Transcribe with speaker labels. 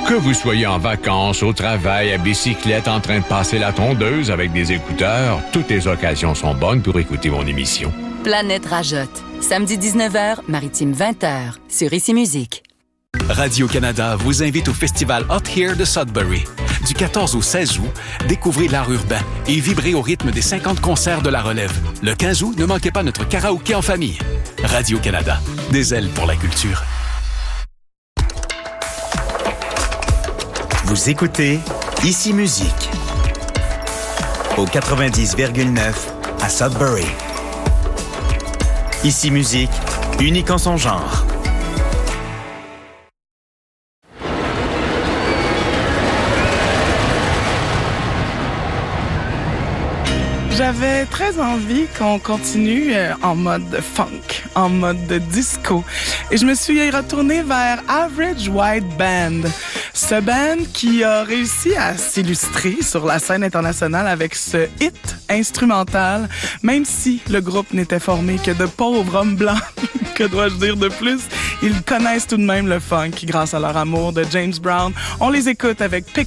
Speaker 1: Que vous soyez en vacances, au travail, à bicyclette, en train de passer la tondeuse avec des écouteurs, toutes les occasions sont bonnes pour écouter mon émission.
Speaker 2: Planète Rajotte. Samedi 19h, Maritime 20h, sur Ici Musique.
Speaker 3: Radio-Canada vous invite au festival Hot Here de Sudbury. Du 14 au 16 août, découvrez l'art urbain et vibrez au rythme des 50 concerts de la relève. Le 15 août, ne manquez pas notre karaoké en famille. Radio-Canada, des ailes pour la culture.
Speaker 4: Vous écoutez Ici Musique au 90,9 à Sudbury. Ici Musique, unique en son genre.
Speaker 5: J'avais très envie qu'on continue en mode funk, en mode disco. Et je me suis retournée vers Average White Band. Ce band qui a réussi à s'illustrer sur la scène internationale avec ce hit instrumental, même si le groupe n'était formé que de pauvres hommes blancs. Que dois-je dire de plus? Ils connaissent tout de même le funk grâce à leur amour de James Brown. On les écoute avec Pick